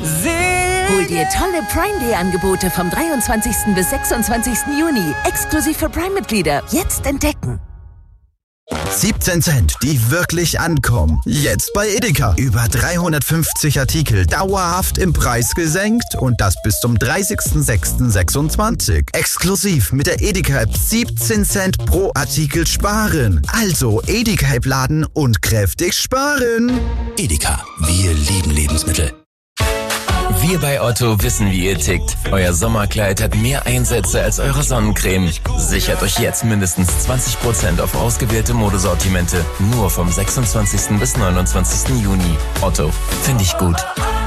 Hol dir tolle Prime Day Angebote vom 23. bis 26. Juni. Exklusiv für Prime-Mitglieder. Jetzt entdecken. 17 Cent, die wirklich ankommen. Jetzt bei Edeka. Über 350 Artikel dauerhaft im Preis gesenkt und das bis zum 30.06.26. Exklusiv mit der Edeka-App 17 Cent pro Artikel sparen. Also Edeka-App laden und kräftig sparen. Edeka, wir lieben Lebensmittel. Wir bei Otto wissen, wie ihr tickt. Euer Sommerkleid hat mehr Einsätze als eure Sonnencreme. Sichert euch jetzt mindestens 20% auf ausgewählte Modesortimente. Nur vom 26. bis 29. Juni. Otto, finde ich gut.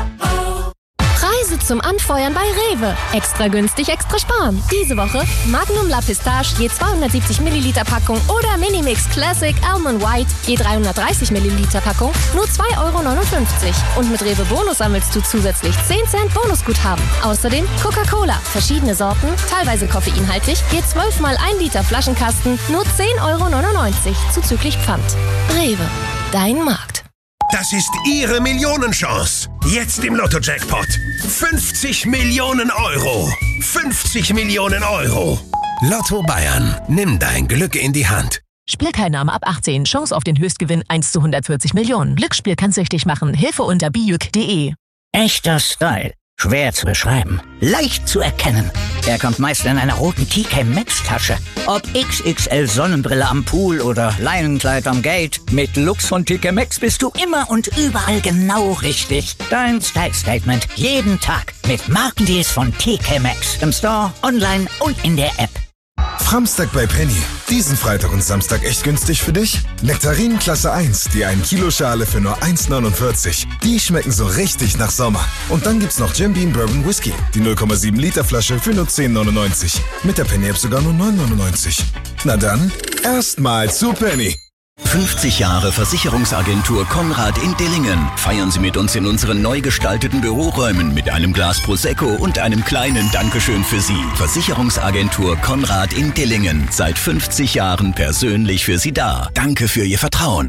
Preise zum Anfeuern bei Rewe. Extra günstig, extra sparen. Diese Woche Magnum La Pistache je 270 Milliliter Packung oder Minimix Classic Almond White je 330 Milliliter Packung nur 2,59 € Und mit Rewe Bonus sammelst du zusätzlich 10 Cent Bonusguthaben. Außerdem Coca-Cola, verschiedene Sorten, teilweise koffeinhaltig, je 12 mal 1 Liter Flaschenkasten nur 10,99 € zuzüglich Pfand. Rewe, dein Markt. Das ist Ihre Millionenchance. Jetzt im Lotto-Jackpot. 50 Millionen Euro. 50 Millionen Euro. Lotto Bayern. Nimm dein Glück in die Hand. Spielteilnahme ab 18. Chance auf den Höchstgewinn 1 zu 140 Millionen. Glücksspiel kann süchtig machen. Hilfe unter bijuk.de. Echter Style. Schwer zu beschreiben. Leicht zu erkennen. Er kommt meist in einer roten TK Maxx Tasche. Ob XXL Sonnenbrille am Pool oder Leinenkleid am Gate. Mit Lux von TK Maxx bist du immer und überall genau richtig. Dein Style Statement jeden Tag mit Markendeals von TK Maxx. Im Store, online und in der App. Framstag bei Penny. Diesen Freitag und Samstag echt günstig für dich? Nektarinen Klasse 1, die 1 Kilo Schale für nur 1,49. Die schmecken so richtig nach Sommer. Und dann gibt's noch Jim Beam Bourbon Whisky, die 0,7 Liter Flasche für nur 10,99. Mit der Penny App sogar nur 9,99. Na dann, erstmal zu Penny. 50 Jahre Versicherungsagentur Konrad in Dillingen. Feiern Sie mit uns in unseren neu gestalteten Büroräumen mit einem Glas Prosecco und einem kleinen Dankeschön für Sie. Versicherungsagentur Konrad in Dillingen. Seit 50 Jahren persönlich für Sie da. Danke für Ihr Vertrauen.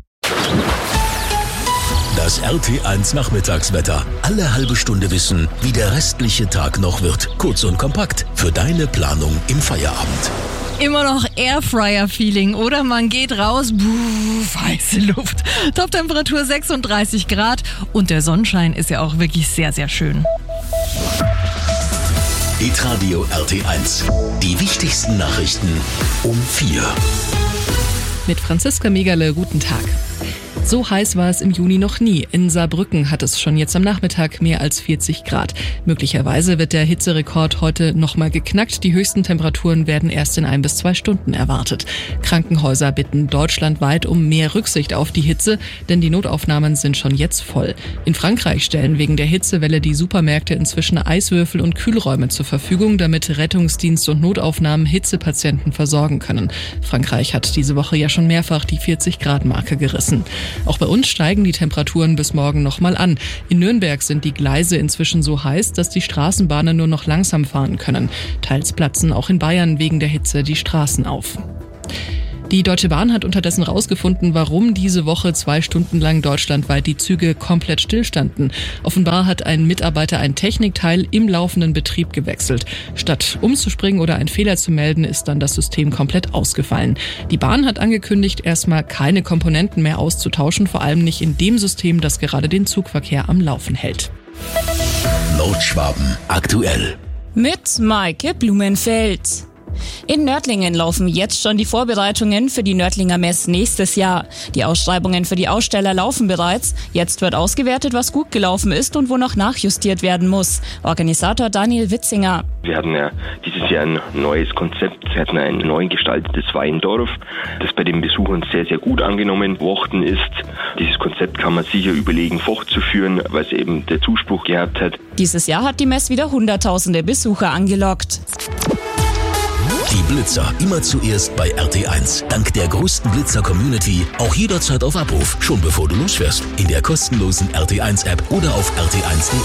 Das RT1 Nachmittagswetter. Alle halbe Stunde wissen, wie der restliche Tag noch wird. Kurz und kompakt für deine Planung im Feierabend. Immer noch Airfryer-Feeling, oder? Man geht raus, heiße Luft. Toptemperatur 36 Grad und der Sonnenschein ist ja auch wirklich sehr, sehr schön. Hitradio RT1. Die wichtigsten Nachrichten um 4. Mit Franziska Megerle, guten Tag. So heiß war es im Juni noch nie. In Saarbrücken hat es schon jetzt am Nachmittag mehr als 40 Grad. Möglicherweise wird der Hitzerekord heute nochmal geknackt. Die höchsten Temperaturen werden erst in 1 bis 2 Stunden erwartet. Krankenhäuser bitten deutschlandweit um mehr Rücksicht auf die Hitze, denn die Notaufnahmen sind schon jetzt voll. In Frankreich stellen wegen der Hitzewelle die Supermärkte inzwischen Eiswürfel und Kühlräume zur Verfügung, damit Rettungsdienst und Notaufnahmen Hitzepatienten versorgen können. Frankreich hat diese Woche ja schon mehrfach die 40-Grad-Marke gerissen. Auch bei uns steigen die Temperaturen bis morgen nochmal an. In Nürnberg sind die Gleise inzwischen so heiß, dass die Straßenbahnen nur noch langsam fahren können. Teils platzen auch in Bayern wegen der Hitze die Straßen auf. Die Deutsche Bahn hat unterdessen herausgefunden, warum diese Woche 2 Stunden lang deutschlandweit die Züge komplett stillstanden. Offenbar hat ein Mitarbeiter ein Technikteil im laufenden Betrieb gewechselt. Statt umzuspringen oder einen Fehler zu melden, ist dann das System komplett ausgefallen. Die Bahn hat angekündigt, erstmal keine Komponenten mehr auszutauschen, vor allem nicht in dem System, das gerade den Zugverkehr am Laufen hält. Nordschwaben aktuell. Mit Maike Blumenfeld. In Nördlingen laufen jetzt schon die Vorbereitungen für die Nördlinger Mess nächstes Jahr. Die Ausschreibungen für die Aussteller laufen bereits. Jetzt wird ausgewertet, was gut gelaufen ist und wo noch nachjustiert werden muss. Organisator Daniel Witzinger. Wir hatten ja dieses Jahr ein neues Konzept. Wir hatten ein neu gestaltetes Weindorf, das bei den Besuchern sehr, sehr gut angenommen worden ist. Dieses Konzept kann man sicher überlegen, fortzuführen, weil es eben der Zuspruch gehabt hat. Dieses Jahr hat die Mess wieder Hunderttausende Besucher angelockt. Die Blitzer immer zuerst bei RT1. Dank der größten Blitzer-Community auch jederzeit auf Abruf, schon bevor du losfährst. In der kostenlosen RT1-App oder auf rt1.de.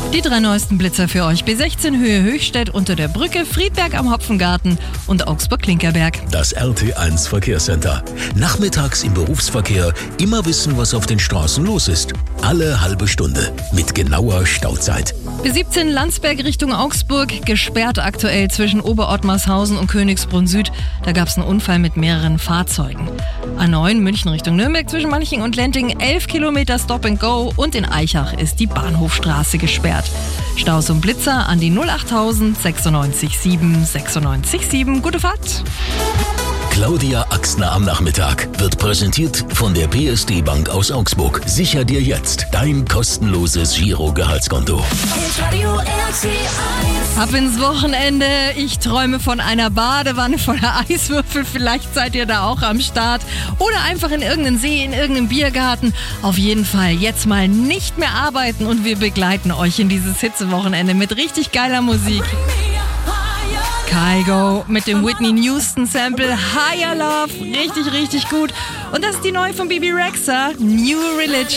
Die 3 neuesten Blitzer für euch. B16 Höhe Höchstädt unter der Brücke, Friedberg am Hopfengarten und Augsburg-Klinkerberg. Das RT1 Verkehrscenter. Nachmittags im Berufsverkehr immer wissen, was auf den Straßen los ist. Alle halbe Stunde mit genauer Stauzeit. B17 Landsberg Richtung Augsburg, gesperrt aktuell zwischen Oberottmarshausen und Königsbrunn Süd. Da gab es einen Unfall mit mehreren Fahrzeugen. A9 München Richtung Nürnberg zwischen Manching und Lentingen 11 Kilometer Stop and Go und in Eichach ist die Bahnhofstraße gesperrt. Staus und Blitzer an die 08000 96 7 96 7. Gute Fahrt! Claudia Axner am Nachmittag wird präsentiert von der PSD Bank aus Augsburg. Sicher dir jetzt dein kostenloses Giro-Gehaltskonto. Ab ins Wochenende. Ich träume von einer Badewanne voller Eiswürfel. Vielleicht seid ihr da auch am Start. Oder einfach in irgendeinem See, in irgendeinem Biergarten. Auf jeden Fall jetzt mal nicht mehr arbeiten und wir begleiten euch in dieses Hitzewochenende mit richtig geiler Musik. Kygo mit dem Whitney Houston Sample Higher Love. Richtig, richtig gut. Und das ist die neue von Bibi Rexha, New Religion.